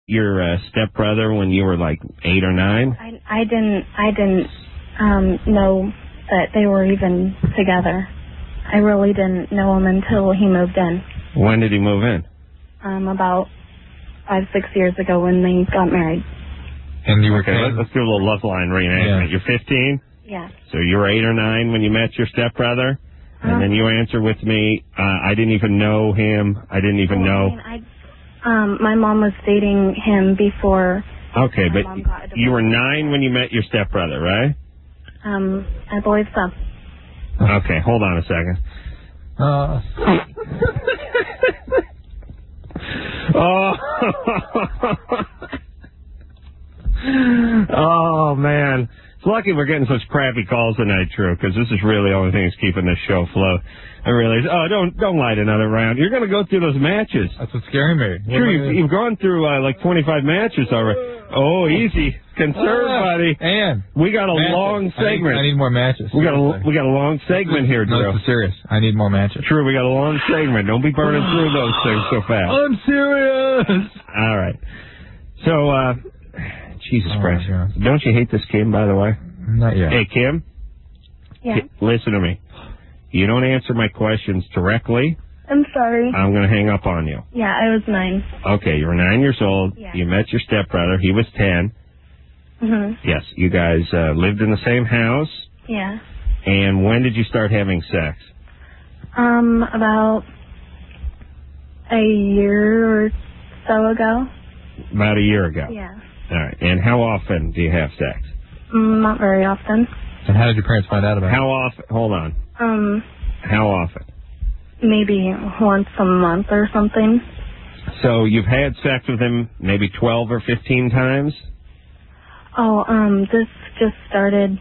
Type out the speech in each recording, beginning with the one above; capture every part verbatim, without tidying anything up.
your uh, stepbrother when you were like eight or nine? I, I didn't, I didn't um, know that they were even together. I really didn't know him until he moved in. When did he move in? Um, about five, six years ago when they got married. And you were okay, let's, let's do a little love line reenactment. Yeah. You're fifteen? Yeah. So you were eight or nine when you met your stepbrother? Uh-huh. And then you answer with me, uh, I didn't even know him. I didn't even well, know. I mean, I, um, my mom was dating him before. Okay, but you were nine when you met your stepbrother, right? Um, I believe so. Okay, hold on a second. Uh. oh. oh, man. It's lucky we're getting such crappy calls tonight, True, because this is really the only thing that's keeping this show afloat. I realize, oh, don't don't light another round. You're going to go through those matches. That's what's scaring me. True, you've, you've gone through uh, like twenty-five matches already. Oh, easy. Concern, uh, buddy. And we got a matches. long segment. I need, I need more matches. We got a we got a long segment here, Drew. No, it's serious. I need more matches. True, we got a long segment. Don't be burning through those things so fast. I'm serious. All right. So, uh, Jesus oh, Christ. Yeah. Don't you hate this Kim, by the way? Not yet. Hey, Kim? Yeah. Listen to me. You don't answer my questions directly. I'm sorry. I'm going to hang up on you. Yeah, I was nine. Okay, you were nine years old. Yeah. You met your stepbrother. He was ten. Mm-hmm. Yes, you guys uh, lived in the same house. Yeah. And when did you start having sex? Um, about a year or so ago. About a year ago? Yeah. All right. And how often do you have sex? Mm, not very often. And how did your parents find out about it? How often? Hold on. Um. How often? Maybe once a month or something. So you've had sex with him maybe twelve or fifteen times? Oh, um, this just started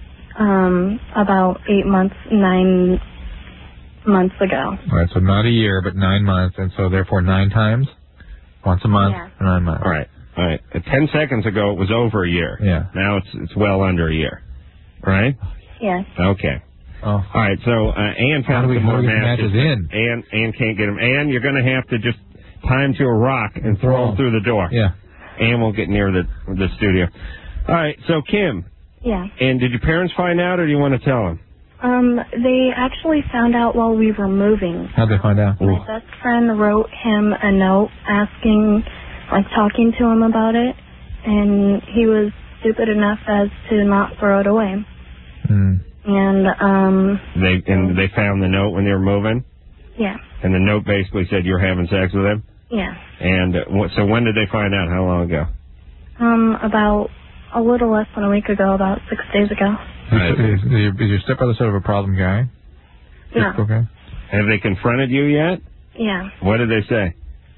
um about eight months, nine months ago. All right, so not a year, but nine months, and so therefore nine times? Once a month, yeah. nine months. All right. All right. Uh, ten seconds ago, it was over a year. Yeah. Now it's it's well under a year. Right? Yeah. Okay. Oh. All right. So uh, Ann found some more matches. matches in. Ann, Ann can't get them. Ann, you're going to have to just tie him to a rock and throw him through the door. Yeah. Ann won't get near the the studio. All right. So Kim. Yeah. And did your parents find out, or do you want to tell them? Um, they actually found out while we were moving. How'd they find out? My best friend wrote him a note asking, like, talking to him about it, and he was stupid enough as to not throw it away. Mm. And, um... They and they found the note when they were moving? Yeah. And the note basically said you were having sex with him? Yeah. And uh, what, so when did they find out? How long ago? Um, about a little less than a week ago, about six days ago. Right. Is, is, your, is your stepbrother sort of a problem guy? No. Okay. Have they confronted you yet? Yeah. What did they say?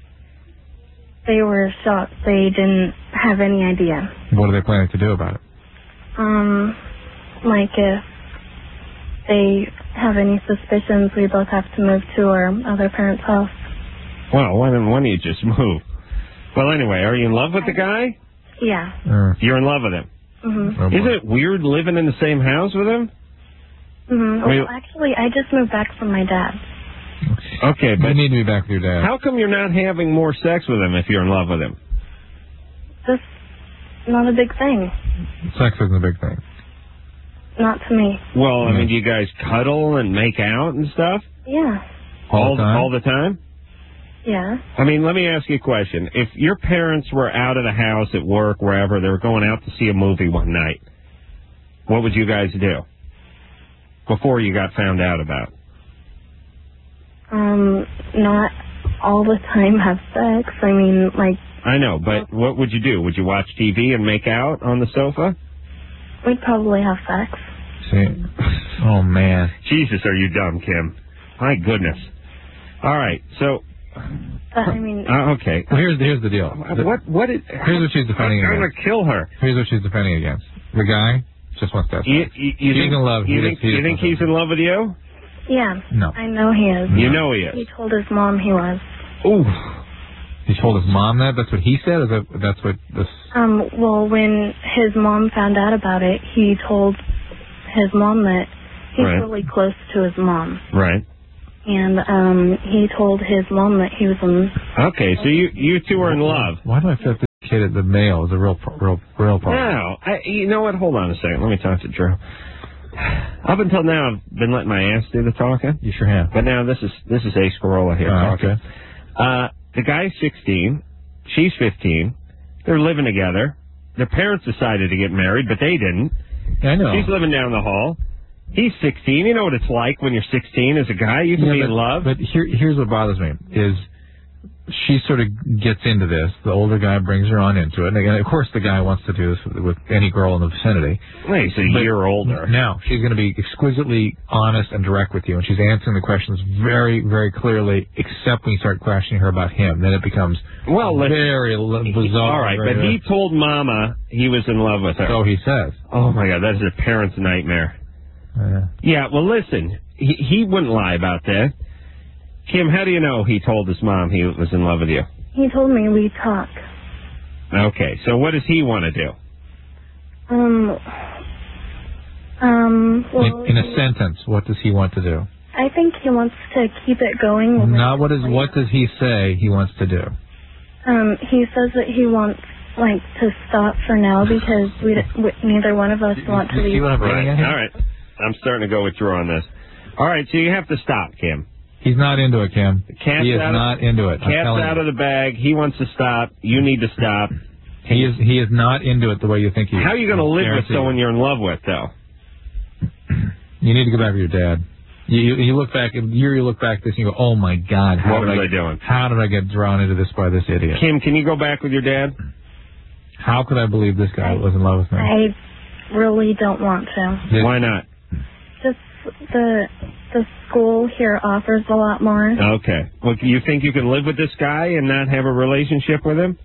They were shocked. They didn't have any idea. What are they planning to do about it? Um, like if they have any suspicions, we both have to move to our other parents' house. Well, why don't, why don't you just move? Well, anyway, are you in love with the guy? Yeah. Uh, You're in love with him? Mm-hmm. Oh, Isn't it weird living in the same house with him? Mm-hmm. I mean, well, actually, I just moved back from my dad. Okay, but you need to be back with your dad. How come you're not having more sex with him if you're in love with him? That's not a big thing. Sex isn't a big thing. Not to me. Well, I Mm. mean, do you guys cuddle and make out and stuff? Yeah. All the time? All the time? Yeah. I mean, let me ask you a question. If your parents were out of the house, at work, wherever, they were going out to see a movie one night, what would you guys do before you got found out about? Um, not all the time have sex. I mean, like... I know, but what would you do? Would you watch T V and make out on the sofa? We'd probably have sex. See? Oh, man. Jesus, are you dumb, Kim? My goodness. All right, so... But, I mean... Uh, okay. Well, here's, here's the deal. What, what is... Here's what she's defending I'm against. going to kill her. Here's what she's defending against. The guy just wants to have sex. You, you, you he's think, in love. You he think, just, he you think he's in love with you? Yeah. No. I know he is. You know he is. He told his mom he was. Ooh. He told his mom that? That's what he said? Or that, that's what this... Um, well, when his mom found out about it, he told his mom that he's Right. really close to his mom. Right. And um, he told his mom that he was in... Okay, so you, you two are in love. Why do I feel like kid, the male, is a real, real, real problem. No, I, you know what? Hold on a second. Let me talk to Drew. Up until now, I've been letting my ass do the talking. You sure have. But now this is this is Ace Corolla here Oh, talking. okay. Uh, the guy's sixteen. She's fifteen. They're living together. Their parents decided to get married, but they didn't. I know. She's living down the hall. He's sixteen. You know what it's like when you're sixteen as a guy. You can yeah, be but, in love. But here, here's what bothers me, is she sort of gets into this. The older guy brings her on into it. And of course the guy wants to do this with, with any girl in the vicinity. Well, he's a But year older. Now, she's going to be exquisitely honest and direct with you, and she's answering the questions very, very clearly, except when you start questioning her about him. Then it becomes well, very he, bizarre. all right, very, but he told Mama he was in love with her. So he says. Oh, my God, that's a parent's nightmare. Uh, yeah, well, listen, he, he wouldn't lie about that. Kim, how do you know he told his mom he was in love with you? He told me we talk. Okay, so what does he want to do? Um, um, well, in, in a sentence, what does he want to do? I think he wants to keep it going. Not what is. What does he say he wants to do? Um, he says that he wants, like, to stop for now because we, we neither one of us want to leave. See what I'm right. at here? All right, I'm starting to go with Drew on this. All right, so you have to stop, Kim. He's not into it, Kim. Cat's he is out not of, into it. Cat's out you. of the bag. He wants to stop. You need to stop. He is. He is not into it the way you think he is. How are you going to live with Guarantee someone you. you're in love with, though? You need to go back with your dad. You, you, you look back, you, you look back at this and you go, oh my God, how What did was I, I doing? How did I get drawn into this by this idiot? Kim, can you go back with your dad? How could I believe this guy I, was in love with me? I really don't want to. Did, Why not? Just the the school here offers a lot more. Okay. Well, you think you can live with this guy and not have a relationship with him?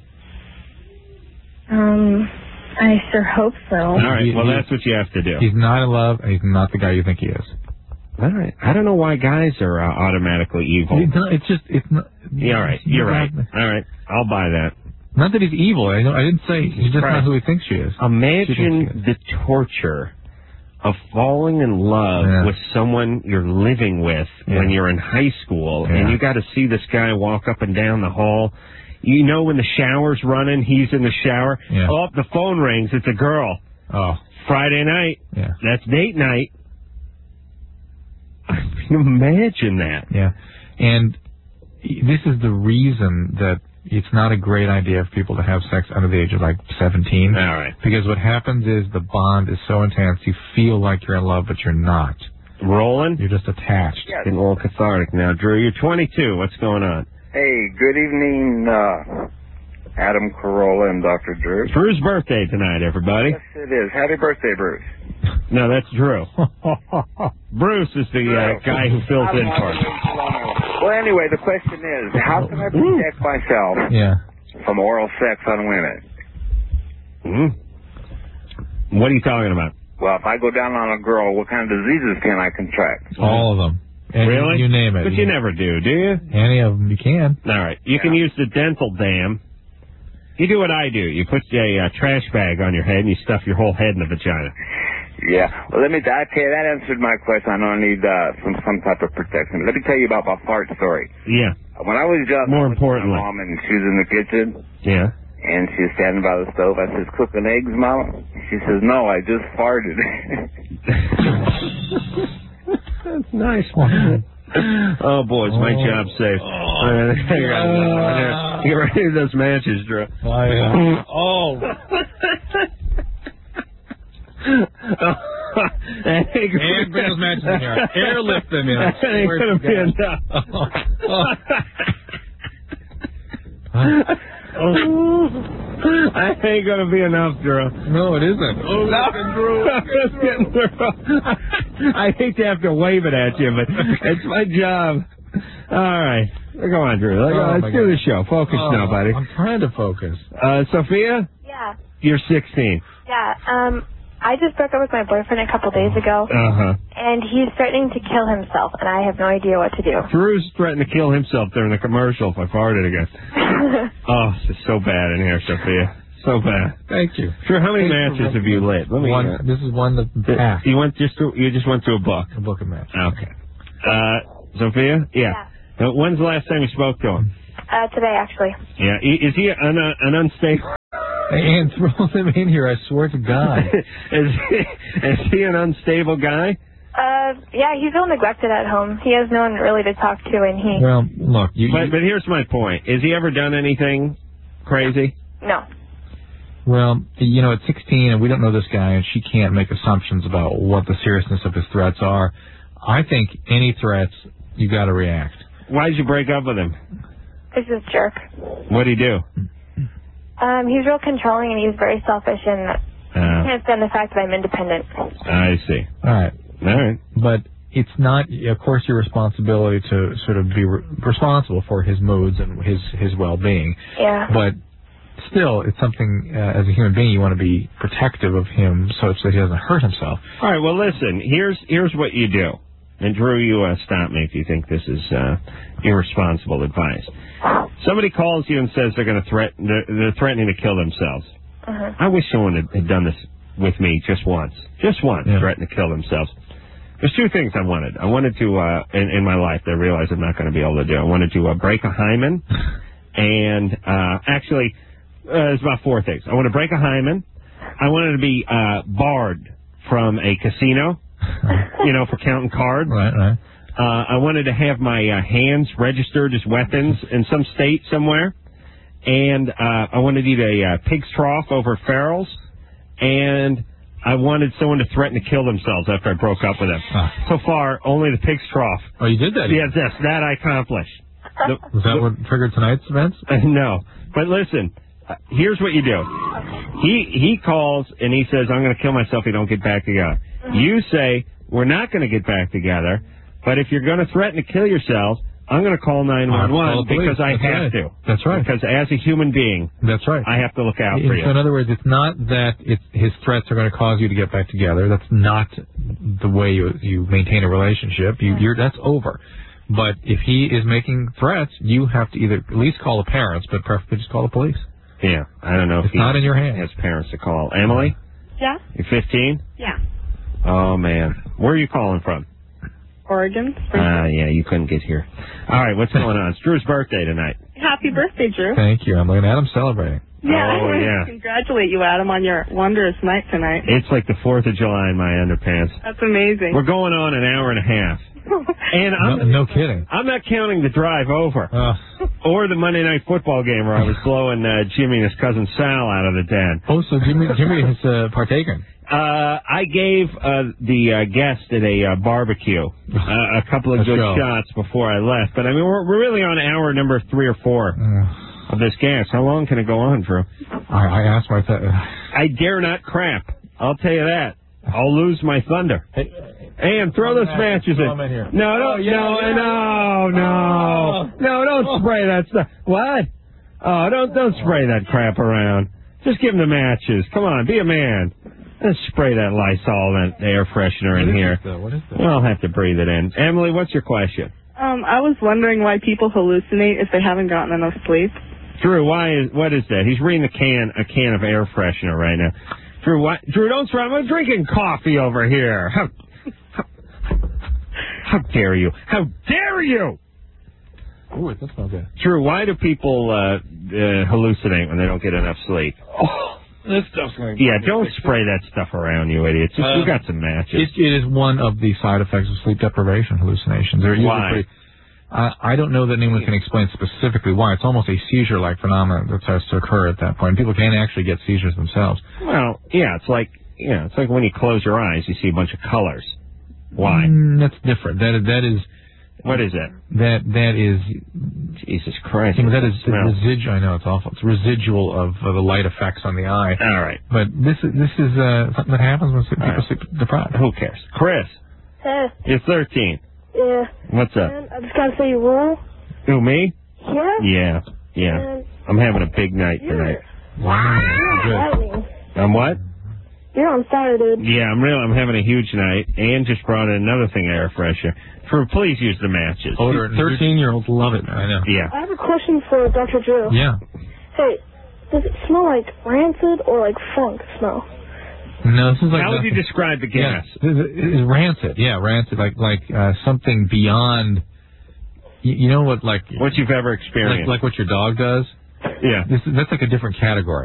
Um, I sure hope so. All right. He- Well, he- that's what you have to do. He's not in love, and he's not the guy you think he is. All right. I don't know why guys are uh, automatically evil. It's, not, it's just, it's not. Yeah, all right. You're right. All right. I'll buy that. Not that he's evil. I, I didn't say he's just Right. not who he thinks she is. Imagine the torture of falling in love Yeah. with someone you're living with Yeah. when you're in high school, Yeah. and you got to see this guy walk up and down the hall. You know when the shower's running, he's in the shower. Yeah. Oh, the phone rings. It's a girl. Oh, Friday night. yeah, That's date night. I mean, imagine that. yeah. And this is the reason that it's not a great idea for people to have sex under the age of like seventeen. All right. Because what happens is the bond is so intense, you feel like you're in love, but you're not. Rolling? You're just attached. Getting a little cathartic now. Drew, you're twenty-two. What's going on? Hey, good evening, uh, Adam Carolla and Doctor Drew. Drew's birthday tonight, everybody. Yes, it is. Happy birthday, Bruce. No, that's Drew. Bruce is the uh, guy who fills in for him. Well, anyway, the question is, how can I protect myself Yeah. from oral sex on women? Mm-hmm. What are you talking about? Well, if I go down on a girl, what kind of diseases can I contract? All of them. Any, Really? You name it. But you never do, do you? Any of them you can. All right. You can use the dental dam. You do what I do. You put a uh, trash bag on your head and you stuff your whole head in the vagina. Yeah. Well, let me, I tell you, that answered my question. I know I need uh, some some type of protection. Let me tell you about my fart story. Yeah. When I was young, More I went to importantly. my mom, and she was in the kitchen. Yeah. And she was standing by the stove. I says, cooking eggs, Mama? She says, no, I just farted. That's nice. Oh, boy, it's my Oh. job safe. Oh. Get ready to those matches, Drew. I, uh, oh. And And bring those matches in here. Airlift them in. That ain't Where's going to the be guy? enough. I ain't going to be enough, Drew. No, it isn't. Oh, I hate to have to wave it at you, but it's my job. All right. Go on, Drew. Let's, Oh, let's my do God. the show. Focus Oh, now, buddy. I'm trying to focus. Uh, Sophia, Yeah, you're sixteen. yeah. Um, I just broke up with my boyfriend a couple days ago, Uh-huh. and he's threatening to kill himself, and I have no idea what to do. Drew's threatened to kill himself during the commercial if I farted again. Oh, this is so bad in here, Sophia. So bad. Thank you. Drew, how many Thanks for matches have you lit? Let me. One, uh, this is one that passed. you went just to, you just went to a book. A book of matches. Okay. Uh, Sophia? Yeah. Now, when's the last time you spoke to him? Uh, today, actually. Yeah. I- Is he an, uh, an unstable? And throw them in here, I swear to God. is, he, is he an unstable guy? Uh, yeah, he's real neglected at home. He has no one really to talk to, and he... Well, look, you... But, you but here's my point. Has he ever done anything crazy? No. Well, you know, at sixteen, and we don't know this guy, and she can't make assumptions about what the seriousness of his threats are. I think any threats, you got to react. Why did you break up with him? He's a jerk. What'd he do? Um, he's real controlling, and he's very selfish, and Uh, he can't stand the fact that I'm independent. I see. All right. All right. But it's not, of course, your responsibility to sort of be re- responsible for his moods and his, his well-being. Yeah. But still, it's something, uh, as a human being, you want to be protective of him such that he doesn't hurt himself. All right, well, listen, here's here's what you do. And, Drew, you uh, stop me if you think this is uh, irresponsible advice. Somebody calls you and says they're going to threaten, they're, they're threatening to kill themselves. Uh-huh. I wish someone had, had done this with me just once. Just once, Yeah. threaten to kill themselves. There's two things I wanted. I wanted to, uh, in, in my life, that I realized I'm not going to be able to do. I wanted to uh, break a hymen, and uh, actually, uh, there's about four things. I want to break a hymen. I wanted to be uh, barred from a casino, you know, for counting cards. Right, right. Uh, I wanted to have my uh, hands registered as weapons in some state somewhere. And uh, I wanted to eat a uh, pig's trough over Farrell's. And I wanted someone to threaten to kill themselves after I broke up with them. Huh. So far, only the pig's trough. Oh, you did that? Yes, yes, that I accomplished. The, Was that the, what triggered tonight's events? Uh, no. But listen, uh, here's what you do. He he calls and he says, I'm going to kill myself if we don't get back together. You say, we're not going to get back together, but if you're going to threaten to kill yourself, I'm going to call nine one one because I That's have right. to. That's right. Because as a human being, That's right. I have to look out for you. So in other words, it's not that it's, his threats are going to cause you to get back together. That's not the way you you maintain a relationship. You, you're that's over. But if he is making threats, you have to either at least call the parents, but preferably just call the police. Yeah, I don't know if It's he not in your hands. has parents to call. Emily, Yeah? you're fifteen? Yeah. Oh, man. Where are you calling from? Oregon. Ah, uh, yeah, you couldn't get here. All right, what's going on? It's Drew's birthday tonight. Happy birthday, Drew. Thank you, Emily. And Adam's celebrating. Yeah, I Oh, want yeah. to congratulate you, Adam, on your wondrous night tonight. It's like the fourth of July in my underpants. That's amazing. We're going on an hour and a half. And I'm, No, no kidding. I'm not counting the drive over. Uh, Or the Monday Night Football game where I was blowing uh, Jimmy and his cousin Sal out of the den. oh, so Jimmy, Jimmy has uh, partaken. Uh, I gave uh, the uh, guest at a uh, barbecue uh, a couple of Let's good go. shots before I left. But, I mean, we're, we're really on hour number three or four Uh, of this gas. How long can it go on, Drew? I, I asked my... Th- I dare not crap. I'll tell you that. I'll lose my thunder. hey, And throw those matches Throw in. them in here. No, Oh, don't, yeah, no, yeah. no, no, no, don't Oh. spray that stuff. What? Oh, don't, don't spray that crap around. Just give them the matches. Come on, be a man. Let's spray that Lysol, that air freshener in What is here. this, though? What is this? Well, I'll have to breathe it in. Emily, what's your question? Um, I was wondering why people hallucinate if they haven't gotten enough sleep. Drew, why is, what is that? He's reading a can, a can of air freshener right now. Drew, what? Drew, don't spray. I'm drinking coffee over here. How, how, how dare you? How dare you? Ooh, it does smell good. Drew, why do people uh, uh, hallucinate when they don't get enough sleep? Oh, this stuff's going Yeah, don't spray that stuff around, you idiots. Just, Uh, we got some matches. It, it is one of the side effects of sleep deprivation, hallucinations. They're usually Why? pretty- I, I don't know that anyone can explain specifically why. It's almost a seizure-like phenomenon that starts to occur at that point. People can actually get seizures themselves. Well, yeah, it's like yeah, it's like when you close your eyes, you see a bunch of colors. Why? Mm, that's different. That that is What is it? that that is Jesus Christ! you know, that is Smell. residual. I know it's awful. It's residual of uh, the light effects on the eye. All right. But this is this is uh, something that happens when sleep, All people right. sleep deprived. Who cares? Chris, Hey, you're thirteen. yeah, What's up? man, I just gotta say you rule. Who, me? Yeah? Yeah, yeah. Man, I'm having a big night tonight. Wow. you're Good. lightning. I'm what? You're on fire, dude. Yeah, I'm real. I'm having a huge night. Ann just brought in another thing, air freshener. For please use the matches. Older thirteen-year-olds love it. I know. Yeah. I have a question for Doctor Drew. Yeah. Hey, does it smell like rancid or like funk smell? No, this is like How would you nothing. describe the Yeah, gas? it's rancid. Yeah, rancid. Like like uh, something beyond. You, you know what? Like What you've ever like experienced? like what your dog does. yeah. This is, that's like a different category. Yeah.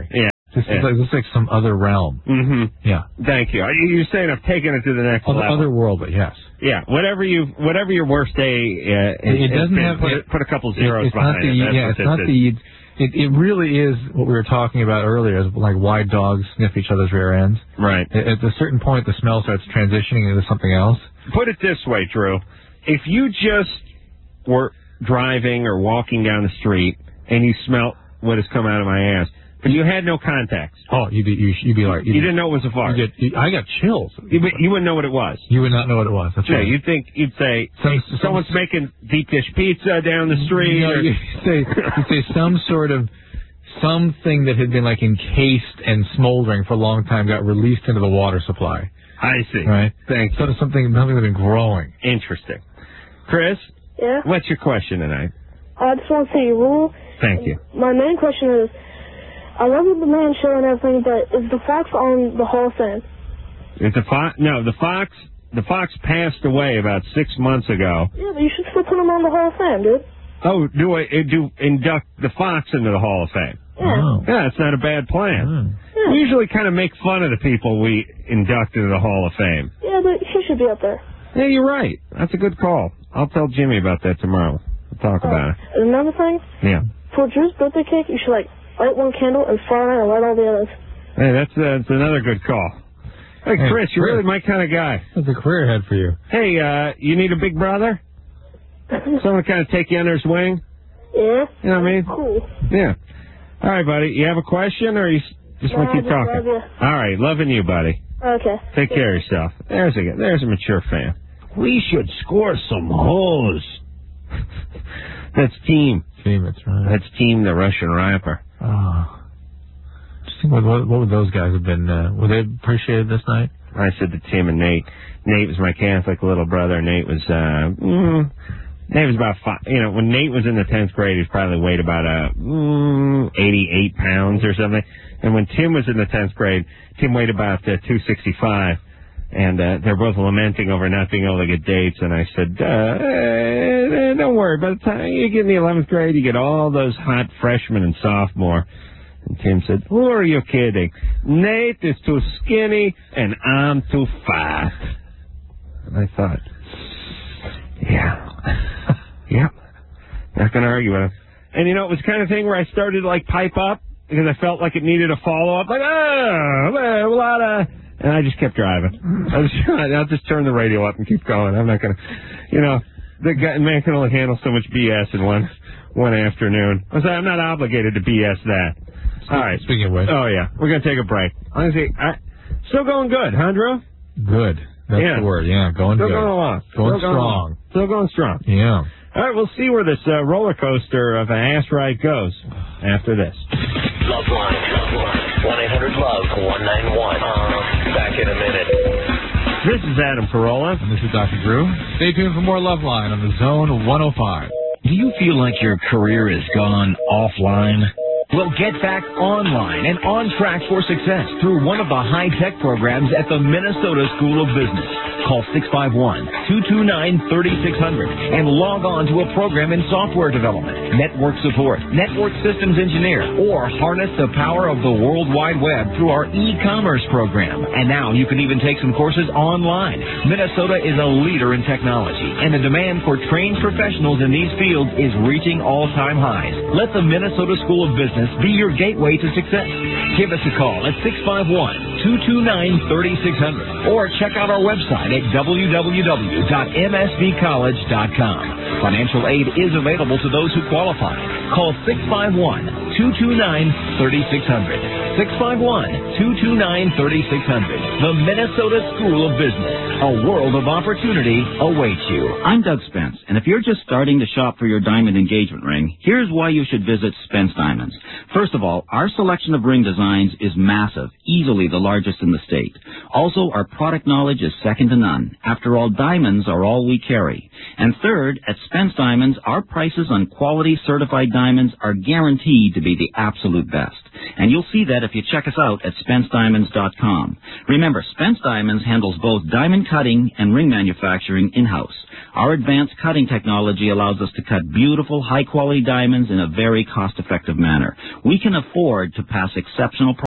This Yeah. is like, this is like some other realm. Mm-hmm. Yeah. Thank you. You're saying I've taken it to the next Other, level. otherworldly, yes. Yeah, whatever you, whatever your worst day, uh, It, it has doesn't been, have put, it, put a couple zeros it's behind not the, it. That's Yeah, what it's this not is. the. It, it really is what we were talking about earlier, is like why dogs sniff each other's rear ends. Right. At, at a certain point, the smell starts transitioning into something else. Put it this way, Drew. If you just were driving or walking down the street and you smelt what has come out of my ass, but you had no contacts. Oh, you'd be, you, you'd be like... You didn't know it was a fart. You get, you, I got chills. You, you wouldn't know what it was. You would not know what it was. That's Yeah, right. you'd think, you'd say, Some- hey, some- someone's making deep dish pizza down the street. No, or, you say, you say some sort of, something that had been like encased and smoldering for a long time got released into the water supply. I see. Right? Thanks. So something, something had been growing. Interesting. Chris, Yeah? what's your question tonight? I just want to say, Rule. Thank you. My main question is, I love the man show and everything, but is the Fox on the Hall of Fame? Is the Fox? No, the Fox. The Fox passed away about six months ago. Yeah, but you should still put him on the Hall of Fame, dude. Oh, do I do induct the Fox into the Hall of Fame? Yeah. Oh. Yeah, it's not a bad plan. Hmm. Yeah. We usually kind of make fun of the people we induct into the Hall of Fame. Yeah, but he should be up there. Yeah, you're right. That's a good call. I'll tell Jimmy about that tomorrow. We'll talk about it. Uh, another thing, Yeah. for Drew's birthday cake, you should, like, light one candle and fire and light all the others. Hey, that's, uh, that's another good call. Hey, Hey, Chris, you're Chris. really my kind of guy. That's a career ahead for you. Hey, uh, you need a big brother? Someone to kind of take you under his wing? Yeah? You know what I mean? Cool. Yeah. All right, buddy. You have a question, or you s- just want No, to I keep just talking? love you. All right, loving you, buddy. Okay. Take care of yourself. There's a there's a mature fan. We should score some hoes. That's Team. Team, that's right. That's Team, the Russian rapper. Oh. Just think what, what, what would those guys have been, uh, would they have appreciated this night? I said to Tim and Nate. Nate was my Catholic little brother. Nate was, uh, mm, Nate was about five. You know, when Nate was in the tenth grade, he probably weighed about uh, mm, eighty-eight pounds or something. And when Tim was in the tenth grade, Tim weighed about uh, two sixty-five. And uh, they're both lamenting over not being able to get dates. And I said, uh, eh, don't worry. By the time you get in the eleventh grade, you get all those hot freshmen and sophomore. And Tim said, who are you kidding? Nate is too skinny and I'm too fat. And I thought, yeah. Yep. Not going to argue with him. And, you know, it was the kind of thing where I started to, like, pipe up because I felt like it needed a follow-up. Like, oh, a lot of... And I just kept driving. I was, I'll just turn the radio up and keep going. I'm not going to, you know, the guy, man can only handle so much B S in one one afternoon. I was like, I'm not obligated to B S that. All right. Speaking of which. Oh, yeah. We're going to take a break. Honestly, I, still going good, huh, Drew? Good. That's Yeah. the word, yeah. Going Still good. going along. Going Still strong. along. Still going strong. Yeah. All right, we'll see where this uh, roller coaster of an ass ride goes after this. Love line, love line. one eight hundred love one nine one. Uh, back in a minute. This is Adam Carolla. And this is Doctor Drew. Stay tuned for more Loveline on the Zone one oh five. Do you feel like your career has gone offline? Well, get back online and on track for success through one of the high-tech programs at the Minnesota School of Business. Call six five one, two two nine, three six zero zero and log on to a program in software development, network support, network systems engineer, or harness the power of the World Wide Web through our e-commerce program. And now you can even take some courses online. Minnesota is a leader in technology, and the demand for trained professionals in these fields is reaching all-time highs. Let the Minnesota School of Business be your gateway to success. Give us a call at six five one, two two nine, three six zero zero or check out our website at w w w dot m s b college dot com. Financial aid is available to those who qualify. Call six five one, two two nine, three six zero zero. six five one, two two nine, three six zero zero. The Minnesota School of Business. A world of opportunity awaits you. I'm Doug Spence, and if you're just starting to shop for your diamond engagement ring, here's why you should visit Spence Diamonds. First of all, our selection of ring designs is massive, easily the largest in the state. Also, our product knowledge is second to none. After all, diamonds are all we carry. And third, at Spence Diamonds, our prices on quality certified diamonds are guaranteed to be the absolute best. And you'll see that if you check us out at spence diamonds dot com. Remember, Spence Diamonds handles both diamond cutting and ring manufacturing in-house. Our advanced cutting technology allows us to cut beautiful, high-quality diamonds in a very cost-effective manner. We can afford to pass exceptional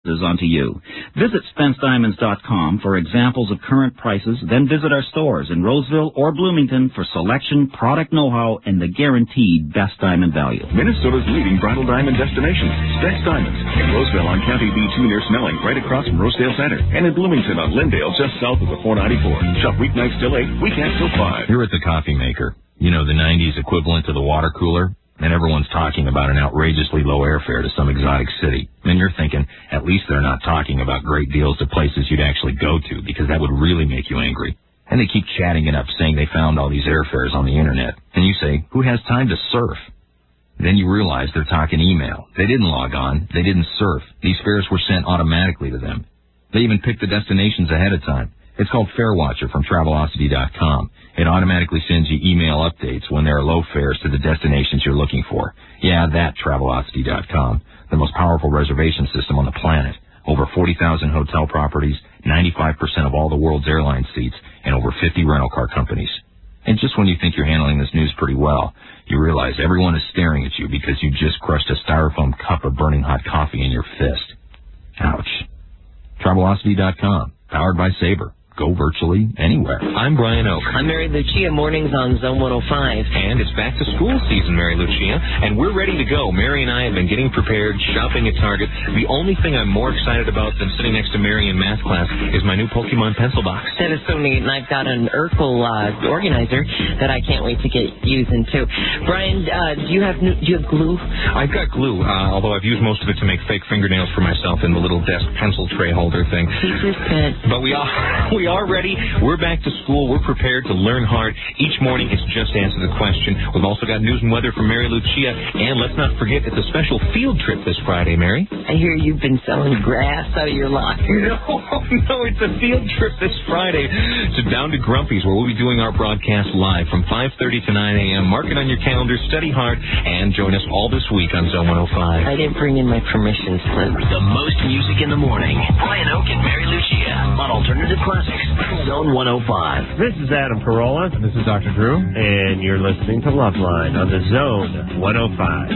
is onto you. Visit Spence Diamonds dot com for examples of current prices, then visit our stores in Roseville or Bloomington for selection, product know-how, and the guaranteed best diamond value. Minnesota's leading bridal diamond destination, Spence Diamonds, in Roseville on County B two near Snelling, right across from Rosedale Center, and in Bloomington on Lindale, just south of the four ninety-four. Shop weeknights till eight, weekends till five. Here at the Coffee Maker, you know, the nineties equivalent to the water cooler, and everyone's talking about an outrageously low airfare to some exotic city. And you're thinking, at least they're not talking about great deals to places you'd actually go to, because that would really make you angry. And they keep chatting it up, saying they found all these airfares on the internet. And you say, who has time to surf? Then you realize they're talking email. They didn't log on. They didn't surf. These fares were sent automatically to them. They even picked the destinations ahead of time. It's called FareWatcher from Travelocity dot com. It automatically sends you email updates when there are low fares to the destinations you're looking for. Yeah, that Travelocity dot com, the most powerful reservation system on the planet. Over forty thousand hotel properties, ninety-five percent of all the world's airline seats, and over fifty rental car companies. And just when you think you're handling this news pretty well, you realize everyone is staring at you because you just crushed a styrofoam cup of burning hot coffee in your fist. Ouch. Travelocity dot com, powered by Sabre. Go virtually anywhere. I'm Brian Oak. I'm Mary Lucia, mornings on Zone one oh five. And it's back to school season, Mary Lucia, and we're ready to go. Mary and I have been getting prepared, shopping at Target. The only thing I'm more excited about than sitting next to Mary in math class is my new Pokemon pencil box. That is so neat, and I've got an Urkel uh, organizer that I can't wait to get using, too. Brian, uh, do you have new, do you have glue? I've got glue, uh, although I've used most of it to make fake fingernails for myself in the little desk pencil tray holder thing. Teacher's pet. But we are... We We are ready. We're back to school. We're prepared to learn hard. Each morning, it's just answer the question. We've also got news and weather from Mary Lucia. And let's not forget, it's a special field trip this Friday, Mary. I hear you've been selling grass out of your locker. No, no, it's a field trip this Friday. So down to Grumpy's, where we'll be doing our broadcast live from five thirty to nine a.m. Mark it on your calendar, study hard, and join us all this week on Zone one oh five. I didn't bring in my permission slip. The most music in the morning. Brian Oak and Mary Lucia on Alternative Classics. Zone one oh five. This is Adam Carolla. This is Doctor Drew. And you're listening to Loveline on the Zone one oh five.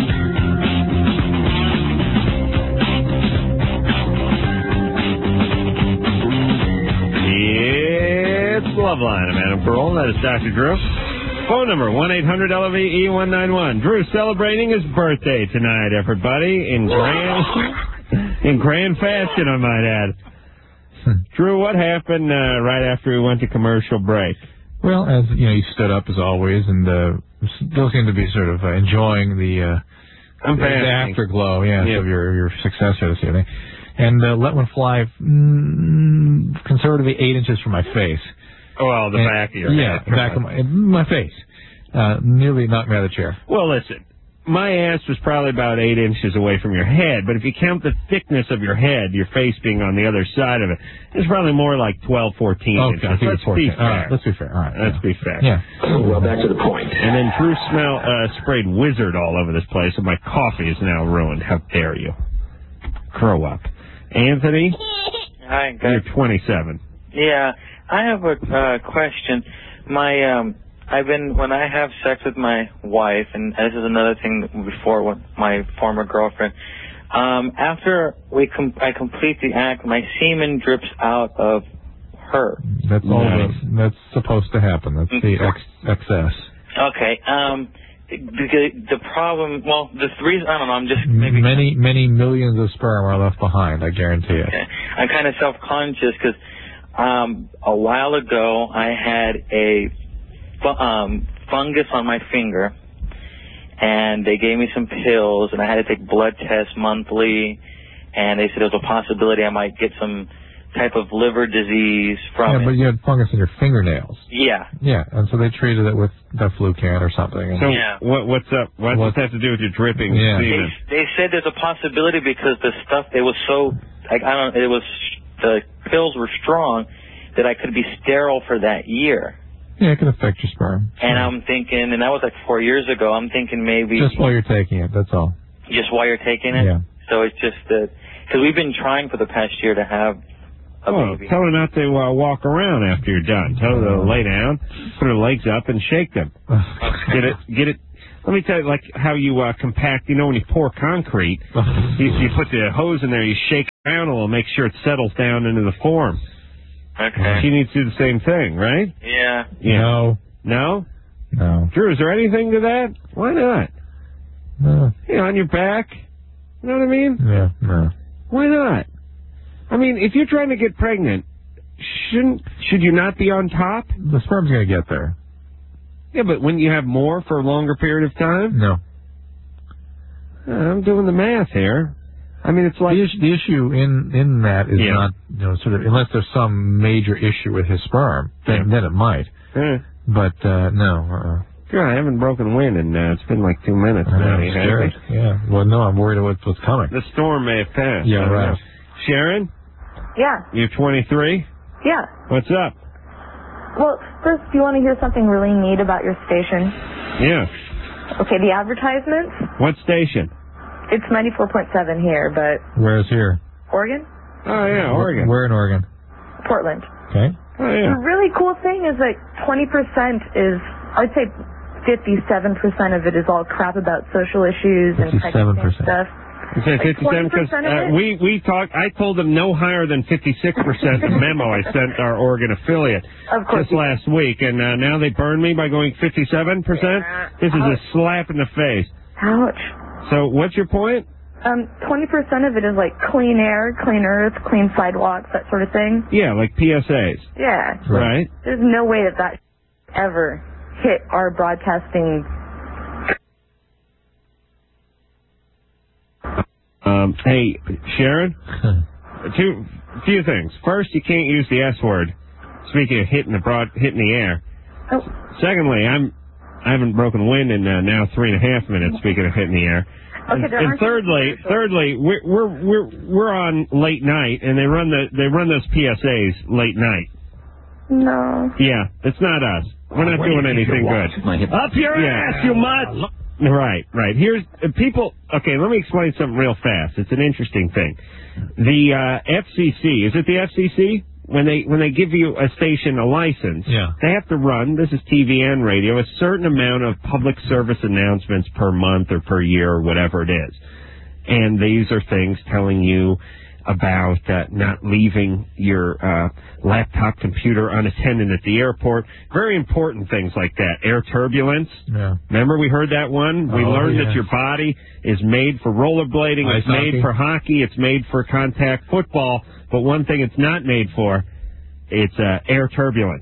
It's Loveline. I'm Adam Carolla. That is Doctor Drew. Phone number, one eight hundred L V E one nine one. Drew celebrating his birthday tonight, everybody, in grand, in grand fashion, I might add. Drew, what happened uh, right after we went to commercial break? Well, as you know, you stood up as always, and uh, still seem to be sort of uh, enjoying the, uh, I'm the, the afterglow, yes, yeah. of your your success here this evening, and uh, let one fly mm, conservatively eight inches from my face. Oh, well, the and, back of your yeah, head. Yeah, back of my my face, uh, nearly knocked me out of the chair. Well, listen. My ass was probably about eight inches away from your head, but if you count the thickness of your head, your face being on the other side of it, it's probably more like twelve, fourteen okay, inches. Let's be fair. All right, let's be fair. All right, let's yeah. be fair. Yeah. Well, back to the point. And then Drew smell uh, sprayed Wizard all over this place, and my coffee is now ruined. How dare you? Grow up. Anthony? Hi, guys. You're twenty-seven. Yeah, I have a uh, question. My um. I've been, when I have sex with my wife, and this is another thing before with my former girlfriend, um, after we com- I complete the act, my semen drips out of her. That's all nice. the, that's supposed to happen. That's the ex- excess. Okay. Um, the, the problem, well, the reason, I don't know, I'm just maybe... Many, many millions of sperm are left behind, I guarantee it. Okay. I'm kind of self-conscious because um, a while ago I had a... Um, fungus on my finger, and they gave me some pills, and I had to take blood tests monthly, and they said there was a possibility I might get some type of liver disease from yeah, it. But you had fungus in your fingernails. Yeah. Yeah, and so they treated it with Diflucan or something. So yeah. what, what's up? What does that have to do with your dripping yeah. semen? They, they said there's a possibility because the stuff, it was so, like, I don't, it was, the pills were strong that I could be sterile for that year. Yeah, it can affect your sperm. And yeah. I'm thinking, and that was like four years ago, I'm thinking maybe... Just while you're taking it, that's all. Just while you're taking it? Yeah. So it's just that... Because we've been trying for the past year to have a well, baby. Tell her not to uh, walk around after you're done. Tell her to lay down, put her legs up, and shake them. Get it... Get it. Let me tell you, like, how you uh, compact, you know, when you pour concrete, you, you put the hose in there, you shake Brown will make sure it settles down into the form. Okay. She needs to do the same thing, right? Yeah. Yeah. No. No? No. Drew, is there anything to that? Why not? No. You know, on your back. You know what I mean? Yeah, no. Why not? I mean, if you're trying to get pregnant, shouldn't should you not be on top? The sperm's going to get there. Yeah, but wouldn't you have more for a longer period of time? No. Uh, I'm doing the math here. I mean, it's like... The issue, the issue in, in that is Yeah. not, you know, sort of, unless there's some major issue with his sperm, then, Yeah. then it might. Eh. But, uh, no. Uh-uh. God, I haven't broken wind, and uh, it's been like two minutes I know, now. I'm You scared. happy? Yeah. Well, no, I'm worried about what's coming. The storm may have passed. Yeah, I don't right. know. Sharon, Yeah, you're twenty-three? yeah. What's up? Well, first, do you want to hear something really neat about your station? Yeah. Okay, the advertisements, What station? it's ninety-four point seven here, but Where's here? Oregon? Oh, yeah, Oregon. Where in Oregon? Portland. Okay. Oh, yeah. The really cool thing is that twenty percent is, I'd say fifty-seven percent of it is all crap about social issues and fifty-seven pregnancy percent. stuff. You said Like fifty-seven because twenty percent of uh, it? we we talked. I told them no higher than fifty-six percent. The memo I sent our Oregon affiliate Of course. just last week, and uh, now they burn me by going fifty-seven percent. This is a slap in the face. Ouch. So what's your point? Um, twenty percent of it is like clean air, clean earth, clean sidewalks, that sort of thing. Yeah, like P S As. Yeah. Right. There's no way that that ever hit our broadcasting. Um, hey, Sharon. Two few things. First, you can't use the S word. Speaking of hitting the broad, hitting the air. Oh. Secondly, I'm I haven't broken wind in uh, now three and a half minutes. Speaking of hitting the air. Okay, And, there and aren't thirdly, any thirdly, we're we're we're we're on late night, and they run the they run those P S As late night. No. Yeah, it's not us. We're not Where doing do you think anything you're good. watching? Up your ass, you mutt! Right, right. Here's uh, people. Okay, let me explain something real fast. It's an interesting thing. The uh, F C C, is it the F C C? When they when they give you a station a license, Yeah. they have to run, this is T V and radio, a certain amount of public service announcements per month or per year or whatever it is. And these are things telling you about uh, not leaving your uh, laptop computer unattended at the airport. Very important things like that. Air turbulence. Yeah. Remember we heard that one? We Oh, learned yes. that your body is made for rollerblading. Ice It's made hockey. for hockey. It's made for contact football. But one thing it's not made for, it's uh, air turbulence.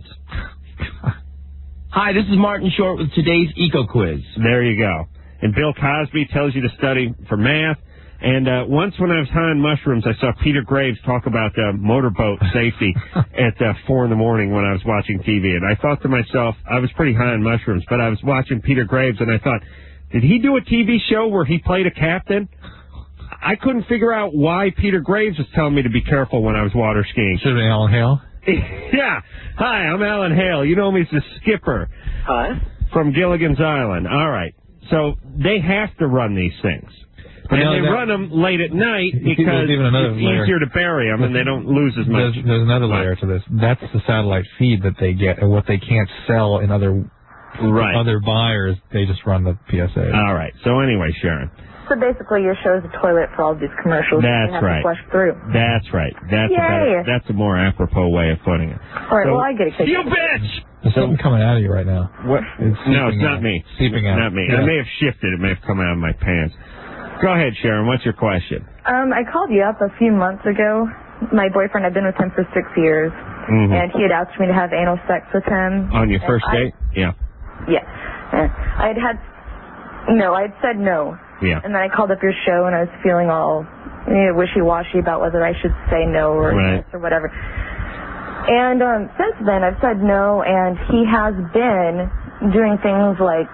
Hi, this is Martin Short with today's Eco Quiz. There you go. And Bill Cosby tells you to study for math. And uh, once when I was high on mushrooms, I saw Peter Graves talk about uh, motorboat safety at uh, four in the morning when I was watching T V. And I thought to myself, I was pretty high on mushrooms, but I was watching Peter Graves, and I thought, did he do a T V show where he played a captain? I couldn't figure out why Peter Graves was telling me to be careful when I was water skiing. Should have been Alan Hale. Yeah. Hi, I'm Alan Hale. You know me as the skipper. Hi. From Gilligan's Island. All right. So they have to run these things. But and no, they that- run them late at night because There's even another it's layer. easier to bury them and they don't lose as much. There's, there's another layer to this. That's the satellite feed that they get, and what they can't sell in other Right. other buyers, they just run the P S A. All right. So anyway, Sharon. So basically, your show's a toilet for all these commercials. That's you have right. To flush through. That's right. That's a, Yay. better, that's a more apropos way of putting it. All right. So- well, I get it. You bitch! There's something coming out of you right now. What? It's No, seeping it's not out. me. Seeping out. Not me. Yeah. It may have shifted. It may have come out of my pants. Go ahead, Sharon. What's your question? Um, I called you up a few months ago. My boyfriend, I've been with him for six years, Mhm. and he had asked me to have anal sex with him. On your And first I- date? Yeah. Yeah. Uh, I had had, no, I had said no. Yeah. And then I called up your show, and I was feeling all you know, wishy-washy about whether I should say no or Right. yes or whatever. And um, since then, I've said no, and he has been doing things like,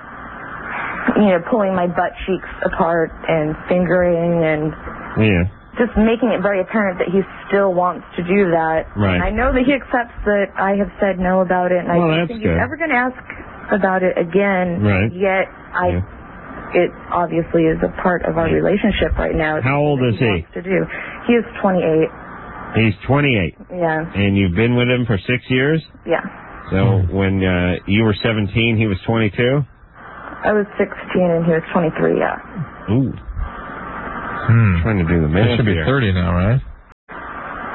you know, pulling my butt cheeks apart and fingering and Yeah. just making it very apparent that he still wants to do that. Right. And I know that he accepts that I have said no about it, and I Well, don't that's think good. he's ever going to ask about it again. Right. Yet, I, Yeah. it obviously is a part of our relationship right now. It's How old something is that he? wants To do. He is twenty-eight. He's twenty-eight. Yeah. And you've been with him for six years? Yeah. So when uh, you were seventeen, he was twenty-two? I was sixteen and he was twenty-three. Yeah. Ooh. Hmm. Trying to do the math It should be here. thirty now, right?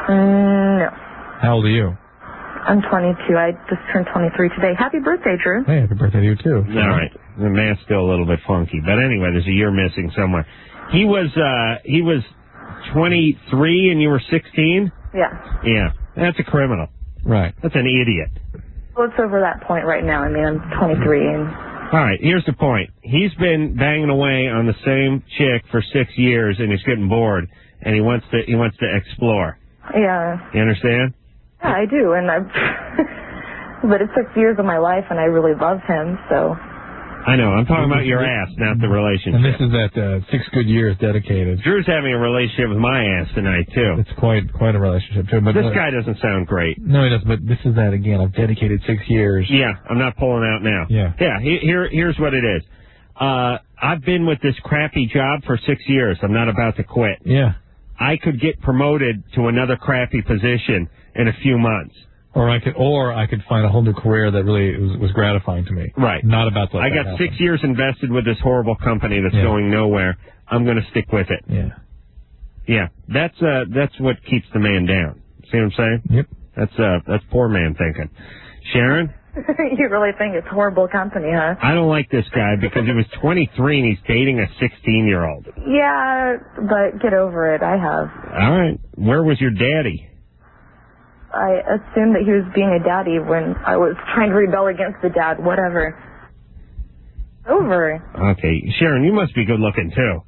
Mm, no. How old are you? I'm twenty-two. I just turned twenty-three today. Happy birthday, Drew. Hey, happy birthday to you, too. All right. The math's still a little bit funky. But anyway, there's a year missing somewhere. He was, uh, he was twenty-three and you were sixteen? Yeah. Yeah. That's a criminal. Right. That's an idiot. Well, it's over that point right now. I mean, I'm twenty-three and... All right, here's the point. He's been banging away on the same chick for six years and he's getting bored and he wants to, he wants to explore. Yeah. You understand? Yeah, I do, and I've... but it's six years of my life, and I really love him, so... I know. I'm talking about your ass, not the relationship. And this is that uh, six good years dedicated. Drew's having a relationship with my ass tonight, too. It's quite quite a relationship, too. But this uh, guy doesn't sound great. No, he doesn't, but this is that again. I've dedicated six years. Yeah, I'm not pulling out now. Yeah. Yeah, he, here, here's what it is. Uh, I've been with this crappy job for six years. I'm not about to quit. Yeah. I could get promoted to another crappy position in a few months. Or I could, or I could find a whole new career that really was, was gratifying to me. Right. Not about that. I got happen. six years invested with this horrible company that's yeah. going nowhere. I'm going to stick with it. Yeah. Yeah. That's uh, that's what keeps the man down. See what I'm saying? Yep. That's uh, that's poor man thinking. Sharon? You really think it's horrible company, huh? I don't like this guy because he was twenty-three and he's dating a sixteen-year-old. Yeah, but get over it. I have. All right. Where was your daddy? I assumed that he was being a daddy when I was trying to rebel against the dad. Whatever. Over. Okay. Sharon, you must be good looking, too.